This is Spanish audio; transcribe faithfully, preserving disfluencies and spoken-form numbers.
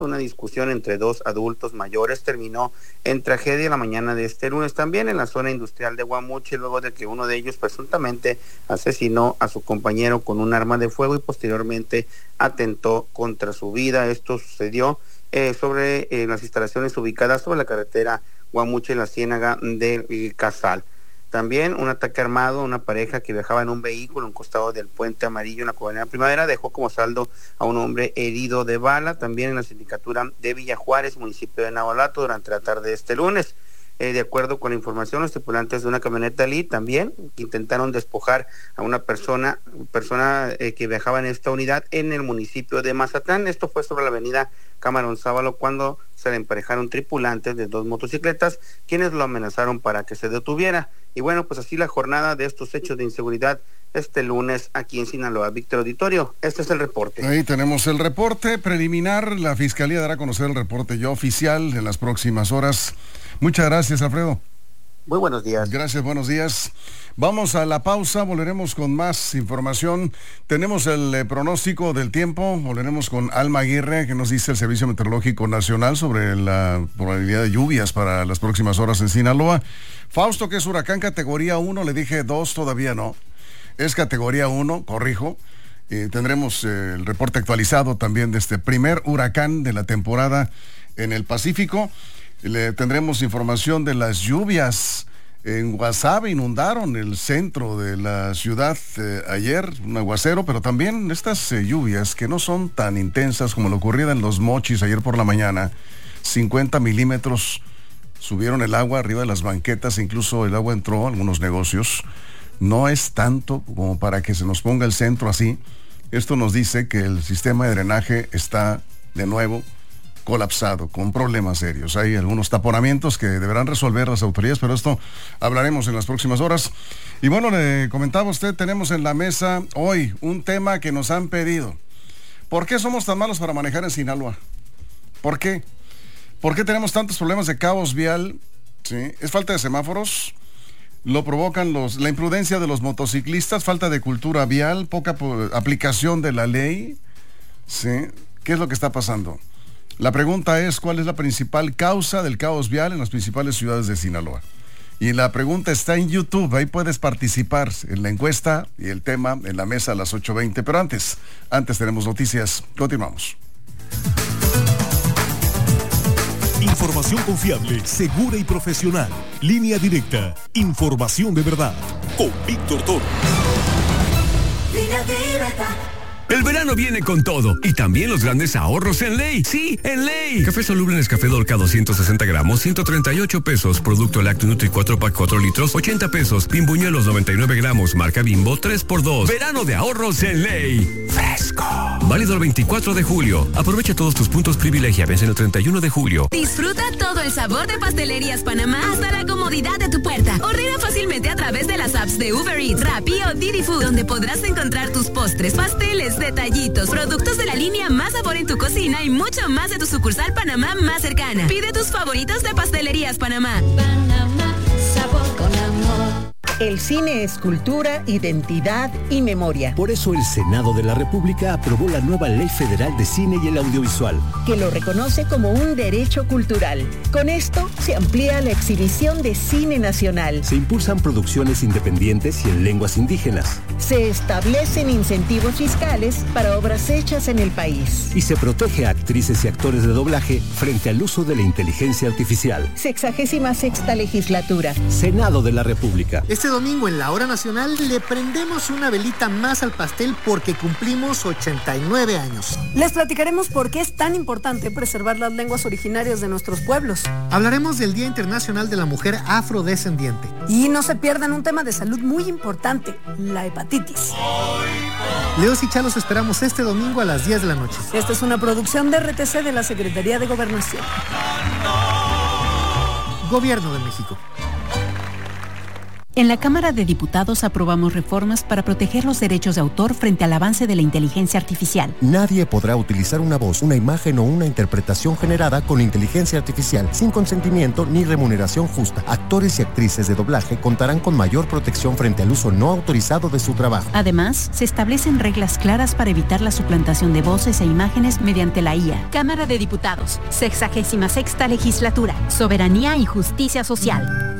Una discusión entre dos adultos mayores terminó en tragedia la mañana de este lunes, también en la zona industrial de Guamuchi, luego de que uno de ellos presuntamente asesinó a su compañero con un arma de fuego y posteriormente atentó contra su vida. Esto sucedió eh, sobre eh, las instalaciones ubicadas sobre la carretera Guamuchi en la Ciénaga del Casal. También un ataque armado a una pareja que viajaba en un vehículo a un costado del Puente Amarillo en la Colonia Primavera dejó como saldo a un hombre herido de bala, también en la sindicatura de Villa Juárez, municipio de Navolato, durante la tarde de este lunes. Eh, de acuerdo con la información, los tripulantes de una camioneta Lee también intentaron despojar a una persona, persona eh, que viajaba en esta unidad en el municipio de Mazatlán. Esto fue sobre la avenida Camarón Sábalo cuando se le emparejaron tripulantes de dos motocicletas, quienes lo amenazaron para que se detuviera. Y bueno, pues así la jornada de estos hechos de inseguridad este lunes aquí en Sinaloa. Víctor Auditorio, este es el reporte. Ahí tenemos el reporte preliminar. La Fiscalía dará a conocer el reporte ya oficial en las próximas horas. Muchas gracias, Alfredo. Muy buenos días. Gracias, buenos días. Vamos a la pausa, volveremos con más información. Tenemos el eh, pronóstico del tiempo, volveremos con Alma Aguirre, que nos dice el Servicio Meteorológico Nacional sobre la probabilidad de lluvias para las próximas horas en Sinaloa. Fausto, que es huracán categoría uno, le dije dos, todavía no. Es categoría uno, corrijo. Eh, tendremos eh, el reporte actualizado también de este primer huracán de la temporada en el Pacífico. Le tendremos información de las lluvias. En Guasave inundaron el centro de la ciudad eh, ayer, un aguacero, pero también estas eh, lluvias que no son tan intensas como lo ocurrido en Los Mochis ayer por la mañana. cincuenta milímetros, subieron el agua arriba de las banquetas, incluso el agua entró a algunos negocios. No es tanto como para que se nos ponga el centro así. Esto nos dice que el sistema de drenaje está de nuevo colapsado, con problemas serios. Hay algunos taponamientos que deberán resolver las autoridades, pero esto hablaremos en las próximas horas. Y bueno, le comentaba a usted, tenemos en la mesa hoy un tema que nos han pedido. ¿Por qué somos tan malos para manejar en Sinaloa? ¿Por qué? ¿Por qué tenemos tantos problemas de caos vial? ¿Sí? ¿Es falta de semáforos? ¿Lo provocan los, la imprudencia de los motociclistas? ¿Falta de cultura vial? ¿Poca aplicación de la ley? ¿Sí? ¿Qué es lo que está pasando? La pregunta es, ¿cuál es la principal causa del caos vial en las principales ciudades de Sinaloa? Y la pregunta está en YouTube, ahí puedes participar en la encuesta y el tema en la mesa a las ocho veinte. Pero antes, antes tenemos noticias. Continuamos. Información confiable, segura y profesional. Línea directa. Información de verdad. Con Víctor Toro. Línea directa. El verano viene con todo y también los grandes ahorros en Ley. Sí, en Ley. Café soluble Nescafé Dolca doscientos sesenta gramos, ciento treinta y ocho pesos. Producto lácteo Nutri cuatro pack cuatro litros, ochenta pesos. Bimbuñuelos noventa y nueve gramos, marca Bimbo, tres por dos. Verano de ahorros en Ley. Fresco. Válido el veinticuatro de julio. Aprovecha todos tus puntos privilegia. Vence el treinta y uno de julio. Disfruta todo el sabor de Pastelerías Panamá hasta la comodidad de tu puerta. Ordena fácilmente a través de las apps de Uber Eats, Rappi o Didi Food, donde podrás encontrar tus postres, pasteles, detallitos, productos de la línea Más Sabor en tu cocina y mucho más de tu sucursal Panamá más cercana. Pide tus favoritos de Pastelerías Panamá. Panamá, sabor con amor. El cine es cultura, identidad y memoria. Por eso el Senado de la República aprobó la nueva Ley Federal de Cine y el Audiovisual, que lo reconoce como un derecho cultural. Con esto se amplía la exhibición de cine nacional. Se impulsan producciones independientes y en lenguas indígenas. Se establecen incentivos fiscales para obras hechas en el país. Y se protege a actrices y actores de doblaje frente al uso de la inteligencia artificial. Sexagésima sexta legislatura. Senado de la República. Este domingo en la hora nacional le prendemos una velita más al pastel porque cumplimos ochenta y nueve años. Les platicaremos por qué es tan importante preservar las lenguas originarias de nuestros pueblos. Hablaremos del Día Internacional de la Mujer Afrodescendiente. Y no se pierdan un tema de salud muy importante, la hepatitis. Leos y Chalos esperamos este domingo a las diez de la noche. Esta es una producción de R T C de la Secretaría de Gobernación. Gobierno de México. En la Cámara de Diputados aprobamos reformas para proteger los derechos de autor frente al avance de la inteligencia artificial. Nadie podrá utilizar una voz, una imagen o una interpretación generada con inteligencia artificial sin consentimiento ni remuneración justa. Actores y actrices de doblaje contarán con mayor protección frente al uso no autorizado de su trabajo. Además, se establecen reglas claras para evitar la suplantación de voces e imágenes mediante la I A. Cámara de Diputados, sexagésima sexta legislatura, Soberanía y Justicia Social.